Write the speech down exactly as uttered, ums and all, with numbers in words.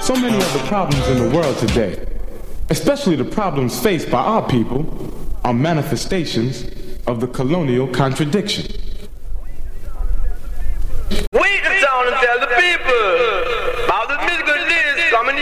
So many of the problems in the world today, especially the problems faced by our people, are manifestations of the colonial contradiction. Wait in town and tell the people about the musical days coming.